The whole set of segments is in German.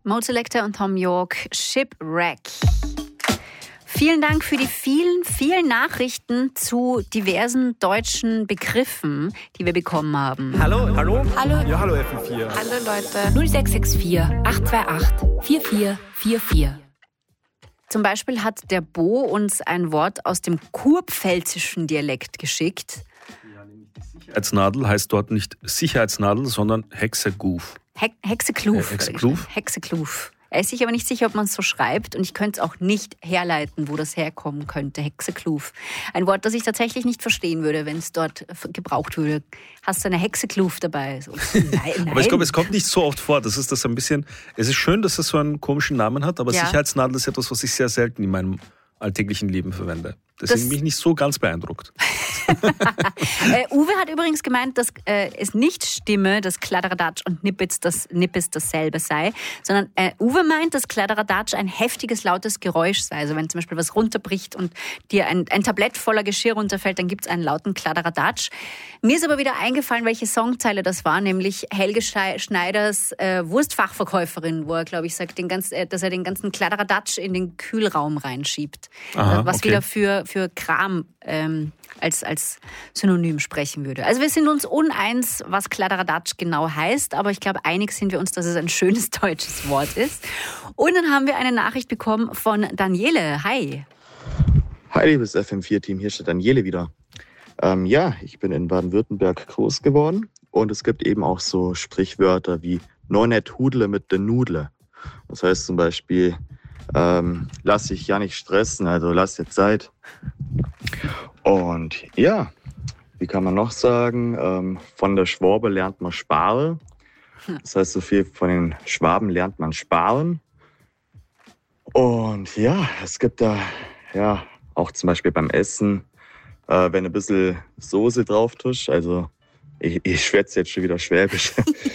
Mode Selector und Thom Yorke, Shipwreck. Vielen Dank für die vielen Nachrichten zu diversen deutschen Begriffen, die wir bekommen haben. Hallo? Hallo? Hallo? Ja, hallo FM4. Hallo Leute. 0664 828 4444. Zum Beispiel hat der Bo uns ein Wort aus dem kurpfälzischen Dialekt geschickt. Sicherheitsnadel heißt dort nicht Sicherheitsnadel, sondern Hexegluf. Hexekluf. Hexekluf? Hexekluf. Er ist sich aber nicht sicher, ob man es so schreibt und ich könnte es auch nicht herleiten, wo das herkommen könnte. Hexekluf. Ein Wort, das ich tatsächlich nicht verstehen würde, wenn es dort gebraucht würde. Hast du eine Hexekluf dabei? So, nein. Aber ich glaube, es kommt nicht so oft vor. Das ist das ein bisschen. Es ist schön, dass es so einen komischen Namen hat, aber ja. Sicherheitsnadel ist etwas, was ich sehr selten in meinem alltäglichen Leben verwende. Deswegen bin ich nicht so ganz beeindruckt. Uwe hat übrigens gemeint, dass es nicht stimme, dass Kladderadatsch und Nippes dasselbe sei, sondern Uwe meint, dass Kladderadatsch ein heftiges, lautes Geräusch sei. Also wenn zum Beispiel was runterbricht und dir ein Tablett voller Geschirr runterfällt, dann gibt es einen lauten Kladderadatsch. Mir ist aber wieder eingefallen, welche Songzeile das war, nämlich Helge Schneiders Wurstfachverkäuferin, wo er, glaube ich, sagt, dass er den ganzen Kladderadatsch in den Kühlraum reinschiebt. Aha, was wieder für Kram als Synonym sprechen würde. Also wir sind uns uneins, was Kladderadatsch genau heißt, aber ich glaube, einig sind wir uns, dass es ein schönes deutsches Wort ist. Und dann haben wir eine Nachricht bekommen von Daniele. Hi. Hi, liebes FM4-Team, hier steht Daniele wieder. Ich bin in Baden-Württemberg groß geworden und es gibt eben auch so Sprichwörter wie "No net hudle mit de Nudle". Das heißt zum Beispiel, lass dich ja nicht stressen, also lass dir Zeit. Und ja, wie kann man noch sagen, von der Schwabe lernt man sparen. Das heißt, so viel von den Schwaben lernt man sparen. Und ja, es gibt da ja auch zum Beispiel beim Essen, wenn ein bisschen Soße drauf tust, also ich schwätze jetzt schon wieder Schwäbisch,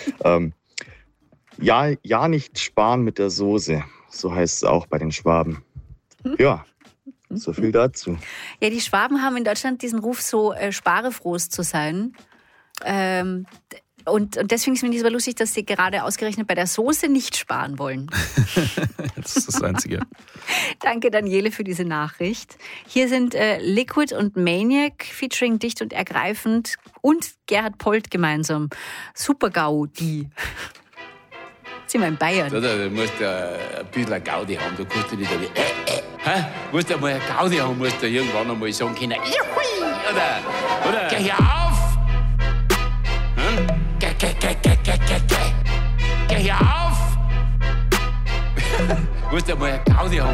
ja nicht sparen mit der Soße, so heißt es auch bei den Schwaben. Ja, so viel dazu. Ja, die Schwaben haben in Deutschland diesen Ruf, so sparefroh zu sein. Und deswegen ist mir nicht so lustig, dass sie gerade ausgerechnet bei der Soße nicht sparen wollen. Das ist das Einzige. Danke, Daniele, für diese Nachricht. Hier sind Liquid und Maniac featuring Dicht und Ergreifend und Gerhard Polt gemeinsam. Super-GAU, die. Sind wir in Bayern. Du musst ja ein bisschen Gaudi haben, du kannst nicht musst ja mal eine Gaudi haben, musst du irgendwann einmal sagen können, Juhui! Oder geh hier auf! Geh hier auf! Musst ja mal eine Gaudi haben.